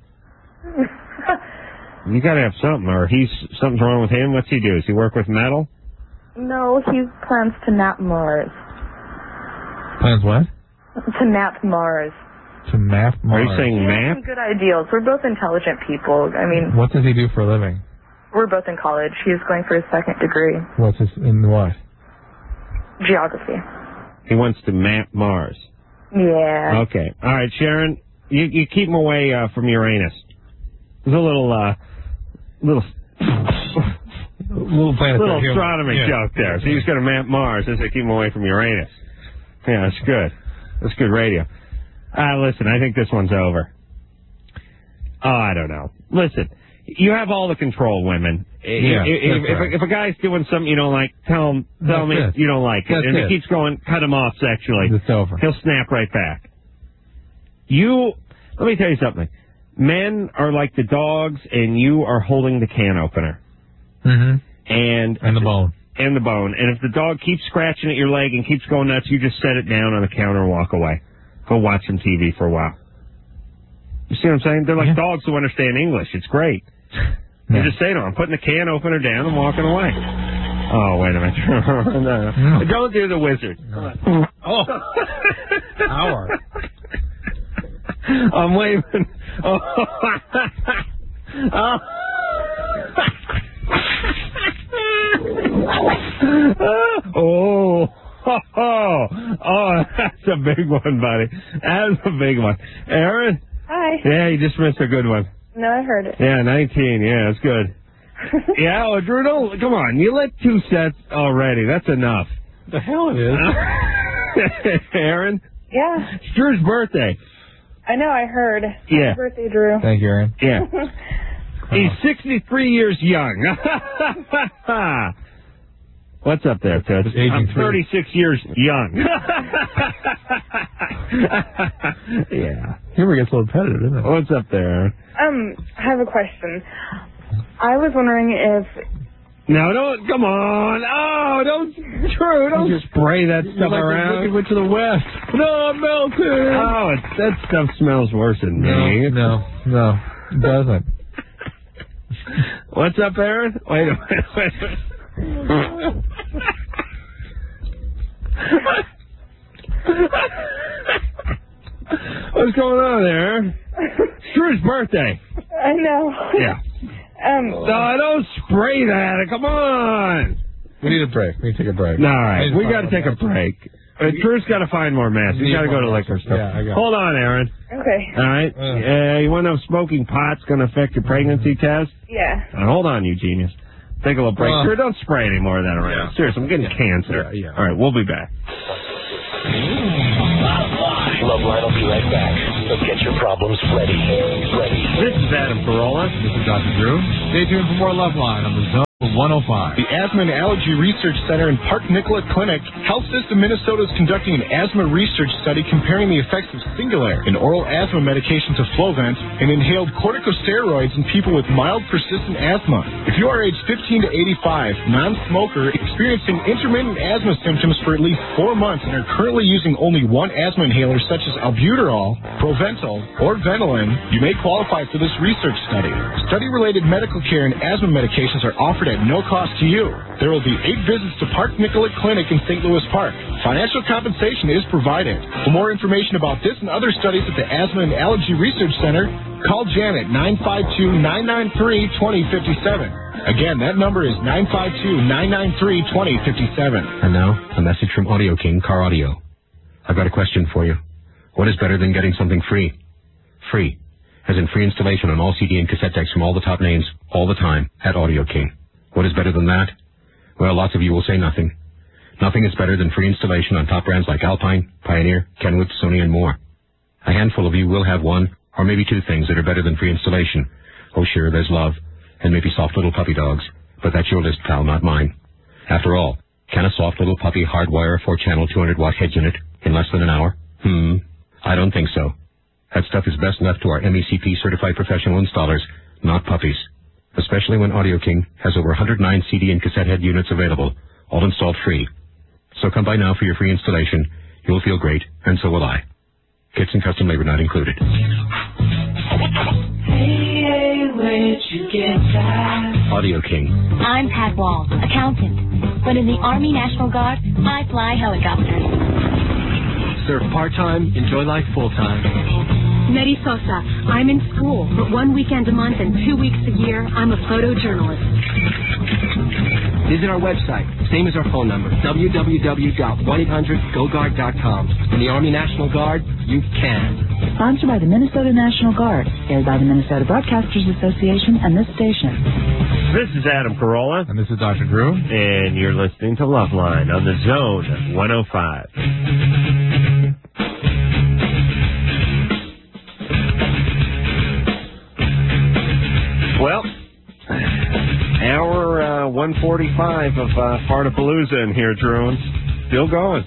You got to have something, or he's something's wrong with him. What's he do? Does he work with metal? No, he plans to map Mars. Plans what? To map Mars. To map Mars. Are you saying He has map? some good ideals. We're both intelligent people. I mean, What does he do for a living? we're both in college. He's going for his second degree. What's his, in what? Geography. He wants to map Mars. Yeah. Okay. All right, Sharon, you, you keep him away uh, from Uranus. There's a little, uh, little, little, little astronomy yeah. joke there. So he's going to map Mars. I say keep him away from Uranus. Yeah, that's good. That's good radio. Uh, listen, I think this one's over. Oh, I don't know. Listen, you have all the control, women. Yeah, if, if, right. if, if a guy's doing something you don't like, tell him, tell That's me it. you don't like it. That's and it. if he keeps going, cut him off sexually. It's over. He'll snap right back. You, let me tell you something. Men are like the dogs, and you are holding the can opener. Mm-hmm. And And the bone. And the bone. And if the dog keeps scratching at your leg and keeps going nuts, you just set it down on the counter and walk away. Go watch some T V for a while. You see what I'm saying? They're like yeah. dogs who understand English. It's great. You Yeah. just say to them, I'm putting the can opener down and walking away. Oh, wait a minute. no. No. Don't do the wizard. No. Oh. Hour. I'm waving. Oh. oh. oh. Oh. Oh, that's a big one, buddy. That's a big one. Aaron? Hi. Yeah, you just missed a good one. No, I heard it. Yeah, nineteen. Yeah, that's good. yeah, oh, Drew, don't, come on. You let two sets already. That's enough. The hell it is. Aaron? Yeah. It's Drew's birthday. I know, I heard. Yeah. Happy birthday, Drew. Thank you, Aaron. Yeah. He's sixty-three years young. What's up there, Ted? I'm thirty-six years young. yeah. Humor gets a little repetitive, doesn't it? What's up there, Aaron? Um, I have a question. I was wondering if... No, don't, come on. Oh, don't, Drew, don't You spray that stuff like around. You went to the west. No, I'm melting. Oh, it, that stuff smells worse than me. No, no, it doesn't. What's up, Aaron? Wait a minute, wait a minute. What's going on there? It's Drew's birthday. I know. Yeah. Um. No, don't spray that. Come on. We need a break. We need to take a break. No, all right. We got to take a break. Uh, Drew's got to find more masks. He's got to go to liquor store. Yeah, I got Hold on, Aaron. Okay. All right. Uh, you want to know if smoking pot's going to affect your pregnancy test? Yeah. Uh, hold on, you genius. Take a little break. Uh, Drew, don't spray any more of that around. Yeah. Seriously, I'm getting cancer. Yeah, yeah. All right, we'll be back. Loveline will be right back. So get your problems ready. Ready. This is Adam Carolla. This is Doctor Drew. Stay tuned for more Loveline on the Zone one one oh five. The Asthma and Allergy Research Center in Park Nicollet Clinic. Health System Minnesota is conducting an asthma research study comparing the effects of Singulair, an oral asthma medication to Flovent, and inhaled corticosteroids in people with mild persistent asthma. If you are aged fifteen to eighty-five, non-smoker, experiencing intermittent asthma symptoms for at least four months and are currently using only one asthma inhaler such as albuterol, Proventil, or Ventolin, you may qualify for this research study. Study-related medical care and asthma medications are offered at no cost to you. There will be eight visits to Park Nicollet Clinic in Saint Louis Park. Financial compensation is provided. For more information about this and other studies at the Asthma and Allergy Research Center, call Janet nine five two, nine nine three, two zero five seven. Again, that number is nine five two, nine nine three, two zero five seven. And now, a message from Audio King Car Audio. I've got a question for you. What is better than getting something free? Free. As in free installation on all C D and cassette decks from all the top names, all the time, at Audio King. What is better than that? Well, lots of you will say nothing. Nothing is better than free installation on top brands like Alpine, Pioneer, Kenwood, Sony, and more. A handful of you will have one, or maybe two things that are better than free installation. Oh sure, there's love, and maybe soft little puppy dogs, but that's your list, pal, not mine. After all, can a soft little puppy hardwire a four-channel two hundred watt head unit in less than an hour? Hmm, I don't think so. That stuff is best left to our M E C P certified professional installers, not puppies. Especially when Audio King has over one hundred nine C D and cassette head units available, all installed free. So come by now for your free installation. You'll feel great, and so will I. Kits and custom labor not included. Hey, where'd you get that? Audio King. I'm Pat Wall, accountant. But in the Army National Guard, I fly helicopters. Serve part-time, enjoy life full-time. Medi Sosa. I'm in school, but one weekend a month and two weeks a year, I'm a photojournalist. Visit our website, same as our phone number, w w w dot one eight hundred go guard dot com. In the Army National Guard, you can. Sponsored by the Minnesota National Guard, aired by the Minnesota Broadcasters Association and this station. This is Adam Carolla. And this is Doctor Drew. And you're listening to Loveline on the Zone one oh five. Well, hour uh, one forty-five of uh, Fartapalooza in here, Drew. Still going.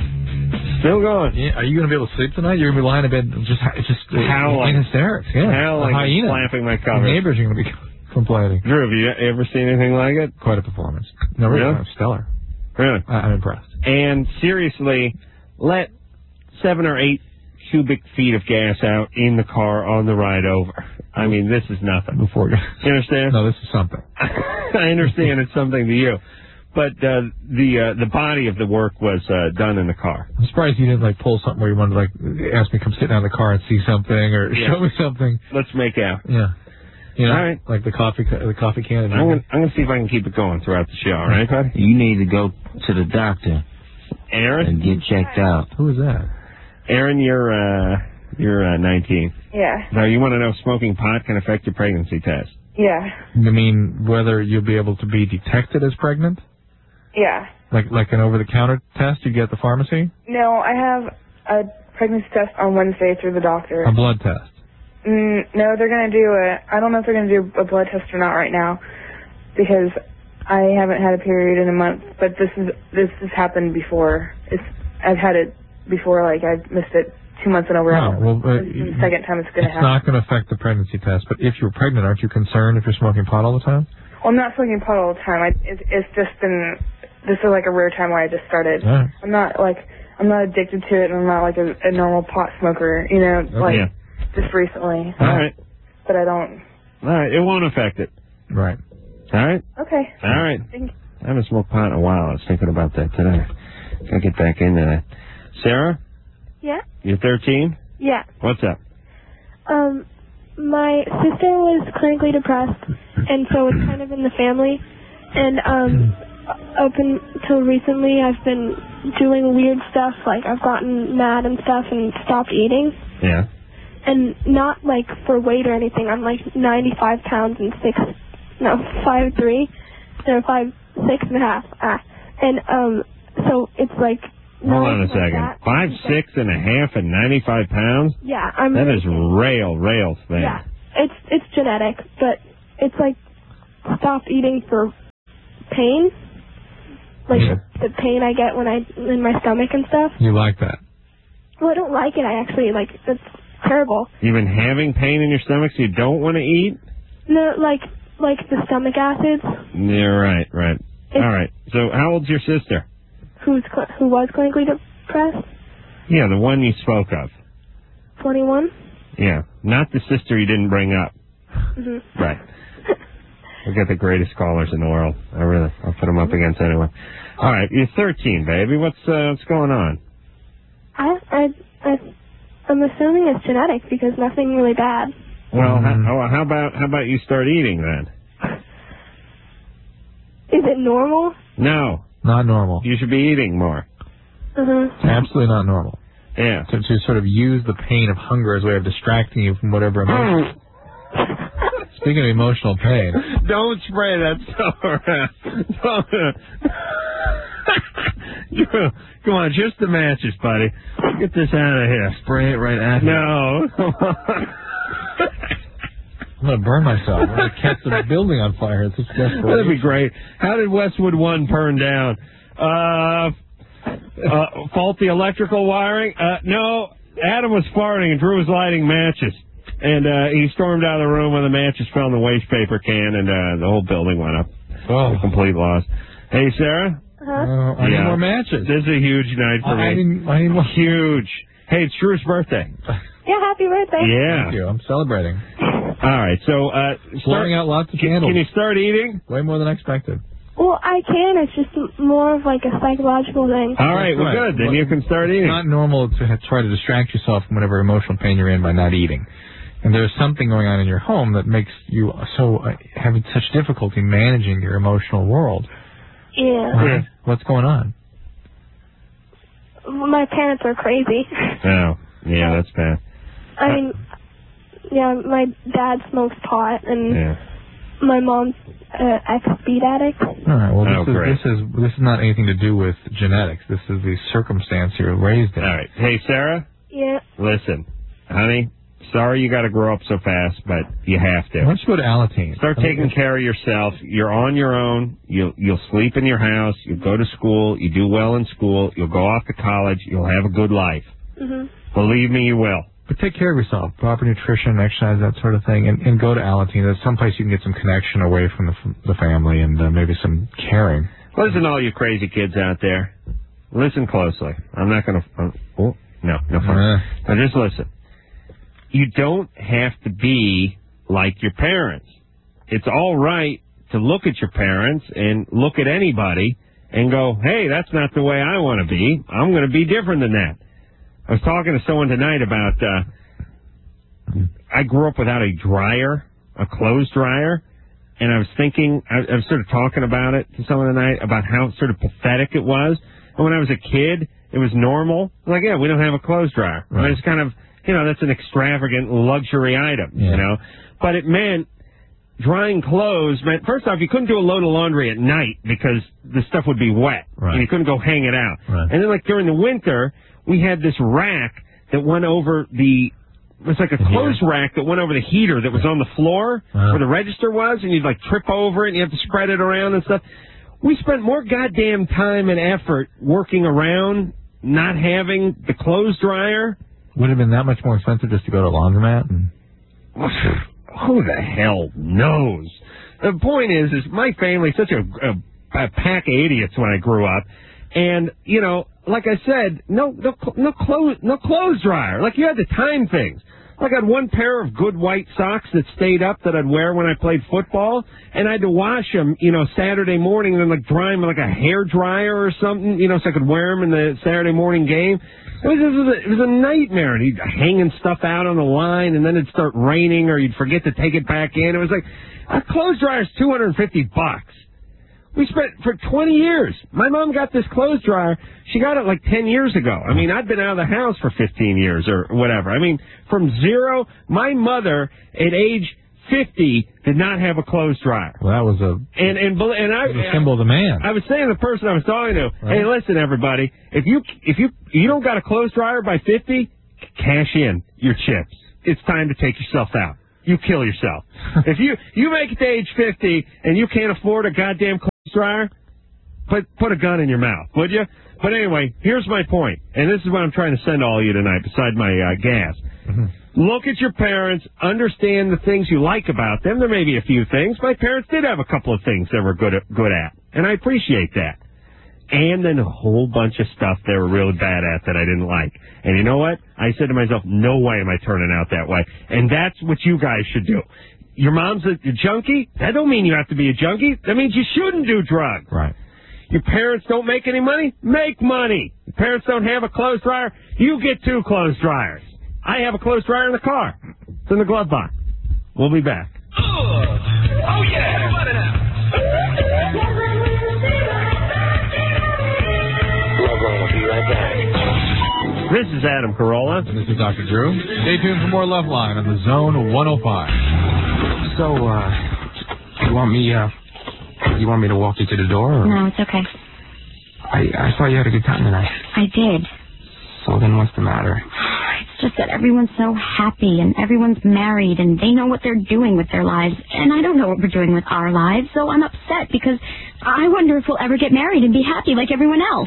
Still going. Yeah, are you going to be able to sleep tonight? You're going to be lying in bed just just howling. in hysterics. Yeah, howling, hyena. slapping my covers. The neighbors are going to be complaining. Drew, have you ever seen anything like it? Quite a performance. No, really? Really? Stellar. Really? I, I'm impressed. And seriously, let seven or eight cubic feet of gas out in the car on the ride over. I mean, this is nothing. Before you, you understand? No, this is something. I understand it's something to you, but uh, the uh, the body of the work was uh, done in the car. I'm surprised you didn't like pull something where you wanted to like ask me to come sit down in the car and see something or yeah. show me something. Let's make out. Yeah. You know, all right. Like the coffee, the coffee can. I'm gonna, I'm gonna see if I can keep it going throughout the show. All right, buddy? You need to go to the doctor. Aaron, and get checked out. Who is that? Aaron, you're uh, you're uh, nineteen. Yeah. Now you want to know if smoking pot can affect your pregnancy test? Yeah. You mean whether you'll be able to be detected as pregnant? Yeah. Like like an over-the-counter test you get at the pharmacy? No, I have a pregnancy test on Wednesday through the doctor. A blood test? Mm, no, they're going to do a, I don't know if they're going to do a blood test or not right now because I haven't had a period in a month, but this is, this has happened before. It's, I've had it before, like I missed it two months in a row. No, well, uh, this is the second time it's going to happen. It's not going to affect the pregnancy test, but if you're pregnant, aren't you concerned if you're smoking pot all the time? Well, I'm not smoking pot all the time. I, it, it's just been, this is like a rare time where I just started. Right. I'm not like, I'm not addicted to it, and I'm not like a, a normal pot smoker, you know, like yeah. just recently. All right. But I don't. All right, it won't affect it. Right. All right? Okay. All right. Thank you. I haven't smoked pot in a while. I was thinking about that today. Gotta get back into that. Sarah? Yeah? You're thirteen? Yeah. What's up? Um, my sister was clinically depressed, and so it's kind of in the family. And um, up until recently, I've been doing weird stuff, like I've gotten mad and stuff and stopped eating. Yeah. And not like for weight or anything. I'm like ninety-five pounds and six, no, five three, no, five six and a half. Ah. And um, so it's like. Hold on a like second. that. Five, six and a half and ninety-five pounds? Yeah, I'm. That is rail, rail thing. Yeah, it's it's genetic, but it's like stop eating for pain, like Yeah. the, the pain I get when I in my stomach and stuff. You like that? Well, I don't like it. I actually like it's terrible. You've been having pain in your stomach, so you don't want to eat? No, like like the stomach acids. Yeah, right, right. All right. So how old's your sister? Who's cl- who was clinically depressed? Yeah, the one you spoke of. twenty-one. Yeah, not the sister you didn't bring up. Mhm. Right. We've got the greatest callers in the world. I really, I'll put them up against anyone. All right, you're thirteen, baby. What's uh, what's going on? I I I I'm assuming it's genetic because nothing really bad. Well, Mm-hmm. how, how about how about you start eating then? Is it normal? No, Not normal. you should be eating more. Uh-huh. Absolutely not normal. Yeah. To, to sort of use the pain of hunger as a way of distracting you from whatever emotion. Speaking of emotional pain. Don't spray that stuff around. Come on, just the matches, buddy. Get this out of here. Spray it right at you. No. I'm going to burn myself. I'm going to catch the building on fire. It's just desperation. That'd be great. How did Westwood one burn down? Uh, uh, faulty electrical wiring? Uh, no, Adam was farting and Drew was lighting matches. And uh, he stormed out of the room when the matches fell in the waste paper can, and uh, the whole building went up. Oh. A complete loss. Hey, Sarah? Uh-huh. Uh, I need Yeah. more matches. This is a huge night for I, I me. need, I need more. Huge. Hey, it's Drew's birthday. Yeah, happy birthday. Yeah. Thank you. I'm celebrating. All right, so uh, start, Blowing out lots of can, candles. can you start eating? Way more than expected. Well, I can. It's just more of like a psychological thing. All right, well, right. good. Then Well, you can start eating. It's not normal to ha- try to distract yourself from whatever emotional pain you're in by not eating. And there's something going on in your home that makes you so uh, having such difficulty managing your emotional world. Yeah. Right? What's going on? My parents are crazy. Oh, yeah, that's bad. I mean, yeah, my dad smokes pot, and Yeah. my mom's uh, ex-speed addict. All right. Well, Oh, this is great. this is this is not anything to do with genetics. This is the circumstance you're raised in. All right. Hey, Sarah, Yeah. listen, honey, sorry you got to grow up so fast, but you have Why to. don't you go to Alateen? Start I mean, taking care of yourself. You're on your own. You'll you'll sleep in your house. You'll go to school. You do well in school. You'll go off to college. You'll have a good life. Mhm. Believe me, you will. But take care of yourself. Proper nutrition, exercise, that sort of thing, and, and go to Alateen. There's someplace you can get some connection away from the, from the family and uh, maybe some caring. Listen, all you crazy kids out there. Listen closely. I'm not going to. Uh, oh, no, no fun. Uh. Now just listen. You don't have to be like your parents. It's all right to look at your parents and look at anybody and go, hey, that's not the way I want to be. I'm going to be different than that. I was talking to someone tonight about, uh, I grew up without a dryer, a clothes dryer, and I was thinking, I, I was sort of talking about it to someone tonight about how sort of pathetic it was. And when I was a kid, it was normal. Like, yeah, we don't have a clothes dryer. Right. And it's kind of, you know, that's an extravagant luxury item, Yeah. you know. But it meant drying clothes meant, first off, you couldn't do a load of laundry at night because the stuff would be wet. Right. And you couldn't go hang it out. Right. And then, like, during the winter, we had this rack that went over the, it was like a The clothes heater. rack that went over the heater that was on the floor Uh-huh. where the register was, and you'd, like, trip over it, and you have to spread it around and stuff. We spent more goddamn time and effort working around not having the clothes dryer. Would it have been that much more expensive just to go to a laundromat? And... Who the hell knows? The point is, is my family's such a, a, a pack of idiots when I grew up, and you know, like I said, no, no, no clothes, no clothes dryer. Like you had to time things. Like I had one pair of good white socks that stayed up that I'd wear when I played football, and I had to wash them, you know, Saturday morning and then like dry them with like a hair dryer or something, you know, so I could wear them in the Saturday morning game. It was, it was, a, it was a nightmare. And you'd hanging stuff out on the line, and then it'd start raining, or you'd forget to take it back in. It was like a clothes dryer's two hundred fifty bucks. We spent for twenty years. My mom got this clothes dryer. She got it like ten years ago. I mean, I'd been out of the house for fifteen years or whatever. I mean, from zero, my mother at age fifty did not have a clothes dryer. Well, that was a, And and bel- and I it was a symbol of the man. I was saying to the person I was talking to, Right. hey, listen, everybody, if you if you you don't got a clothes dryer by fifty, cash in your chips. It's time to take yourself out. You kill yourself. If you you make it to age fifty and you can't afford a goddamn dryer, put put a gun in your mouth, would you? But anyway, here's my point, and this is what I'm trying to send to all of you tonight, beside my uh, gas. Mm-hmm. Look at your parents, understand the things you like about them. There may be a few things. My parents did have a couple of things they were good at, good at, and I appreciate that. And then a whole bunch of stuff they were really bad at that I didn't like. And you know what? I said to myself, no way am I turning out that way. And that's what you guys should do. Your mom's a, a junkie? That don't mean you have to be a junkie. That means you shouldn't do drugs. Right. Your parents don't make any money? Make money. Your parents don't have a clothes dryer? You get two clothes dryers. I have a clothes dryer in the car. It's in the glove box. We'll be back. Oh, oh yeah, what now? We'll be right back. This is Adam Carolla. And this is Doctor Drew. Stay tuned for more Love Line on the Zone one oh five. So, uh, you want me, uh, you want me to walk you to the door? Or? No, it's okay. I, I saw you had a good time tonight. I did. So then what's the matter? It's just that everyone's so happy and everyone's married and they know what they're doing with their lives. And I don't know what we're doing with our lives, so I'm upset because I wonder if we'll ever get married and be happy like everyone else.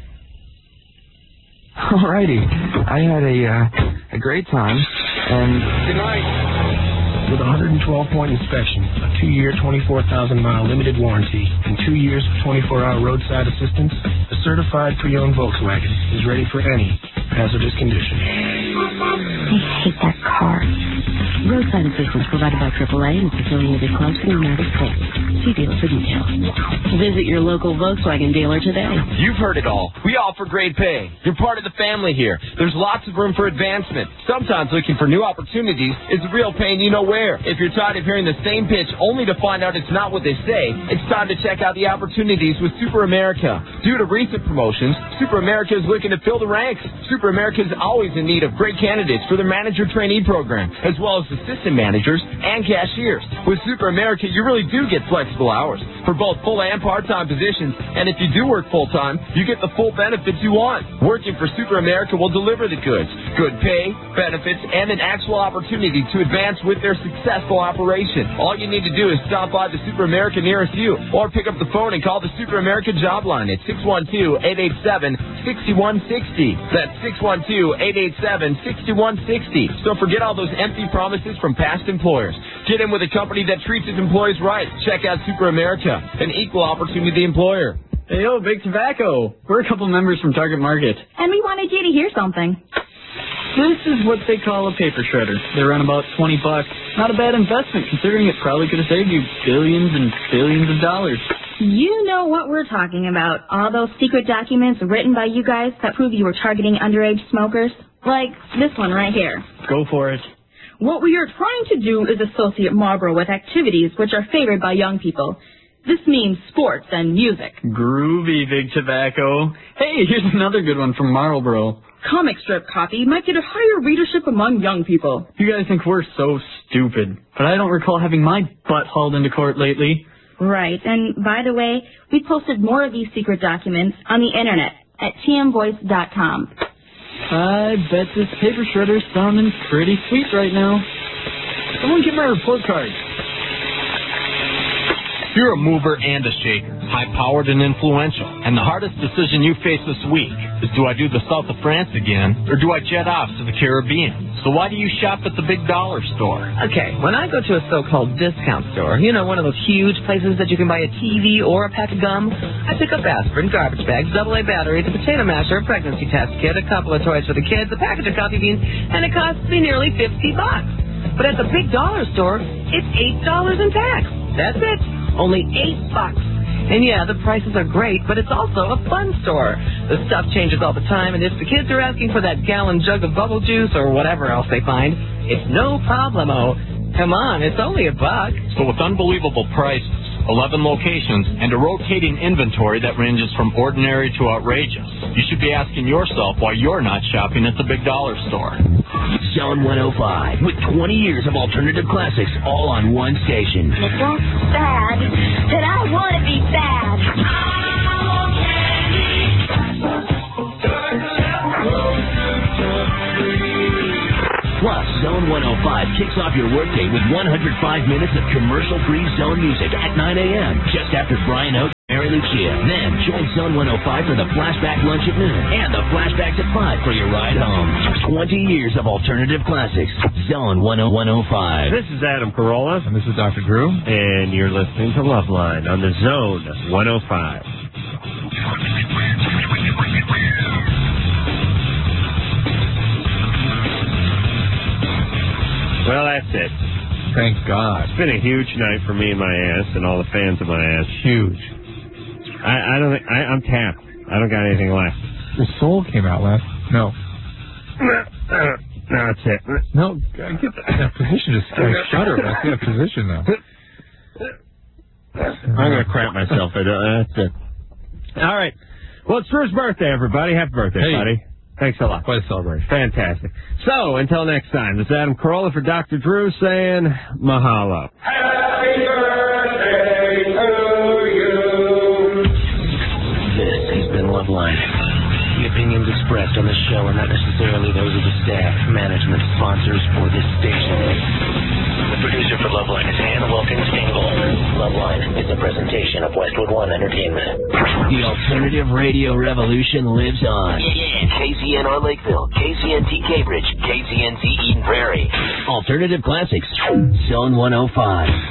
Alrighty. I had a, uh, a great time, and... Good night. With a one hundred twelve point inspection, a two-year, twenty-four thousand mile limited warranty, and two years of twenty-four hour roadside assistance, a certified pre-owned Volkswagen is ready for any hazardous condition. I hate that car. Roadside assistance provided by triple A and its affiliated clubs in the United States. See dealer for details. Visit your local Volkswagen dealer today. You've heard it all. We offer great pay. You're part of the family here. There's lots of room for advancement. Sometimes looking for new opportunities is a real pain you know where. If you're tired of hearing the same pitch only to find out it's not what they say, it's time to check out the opportunities with Super America. Due to recent promotions, Super America is looking to fill the ranks. Super America is always in need of great candidates for their manager trainee program, as well as assistant managers and cashiers. With Super America, you really do get flexible hours for both full and part-time positions, and if you do work full-time, you get the full benefits you want. Working for Super America will deliver the goods, good pay, benefits, and an actual opportunity to advance with their successful operation. All you need to do is stop by the Super America nearest you, or pick up the phone and call the Super America job line at six one two, eight eight seven, six one six zero. That's six one two, eight eight seven, six one six zero. So forget all those empty promises from past employers. Get in with a company that treats its employees right. Check out Super America, an equal opportunity employer. Hey, yo, Big Tobacco. We're a couple members from Target Market. And we wanted you to hear something. This is what they call a paper shredder. They run about twenty bucks. Not a bad investment, considering it probably could have saved you billions and billions of dollars. You know what we're talking about. All those secret documents written by you guys that prove you were targeting underage smokers. Like this one right here. Go for it. What we are trying to do is associate Marlboro with activities which are favored by young people. This means sports and music. Groovy, Big Tobacco. Hey, here's another good one from Marlboro. Comic strip copy might get a higher readership among young people. You guys think we're so stupid, but I don't recall having my butt hauled into court lately. Right, and by the way, we posted more of these secret documents on the internet at T M voice dot com. I bet this paper shredder's sounding pretty sweet right now. Someone get my report card. You're a mover and a shaker, high-powered and influential, and the hardest decision you face this week is, do I do the south of France again, or do I jet off to the Caribbean? So why do you shop at the big dollar store? Okay, when I go to a so-called discount store, you know, one of those huge places that you can buy a T V or a pack of gum, I pick up aspirin, garbage bags, double A batteries, a potato masher, a pregnancy test kit, a couple of toys for the kids, a package of coffee beans, and it costs me nearly fifty bucks. But at the big dollar store, it's eight dollars in tax. That's it. Only eight bucks. And yeah, the prices are great, but it's also a fun store. The stuff changes all the time, and if the kids are asking for that gallon jug of bubble juice or whatever else they find, it's no problemo. Come on, it's only a buck. So with unbelievable prices, eleven locations, and a rotating inventory that ranges from ordinary to outrageous, you should be asking yourself why you're not shopping at the big dollar store. Zone one oh five, with twenty years of alternative classics all on one station. It's so sad that I want to be sad. Plus, Zone one oh five kicks off your workday with one hundred five minutes of commercial-free Zone music at nine a.m. just after Brian Oak. Mary Lucia. Then join Zone one oh five for the Flashback Lunch at noon and the Flashbacks at five for your ride home. twenty years of alternative classics. Zone one oh five. This is Adam Carolla. And this is Doctor Drew. And you're listening to Loveline on the Zone one oh five. Well, that's it. Thank God. It's been a huge night for me and my ass and all the fans of my ass. Huge. I, I don't think... I, I'm tapped. I don't got anything left. Your soul came out last... No. No, that's it. No, I get that position. Just I shudder when I see that position, though. I'm going to crap myself. That's it. All right. Well, it's Drew's birthday, everybody. Happy birthday, hey. buddy. Thanks a lot. Quite a celebration. Fantastic. So, until next time, this is Adam Carolla for Doctor Drew saying mahalo. Happy birthday to you. This has been Loveline. The opinions expressed on this show are not necessarily those of the staff, management, sponsors, or this station. The producer for Loveline is Ann Wilkins Engel. Loveline is a presentation of Westwood One Entertainment. The alternative radio revolution lives on. K C N R Lakeville, K C N T Cambridge, K C N Z Eden Prairie. Alternative Classics, Zone one oh five.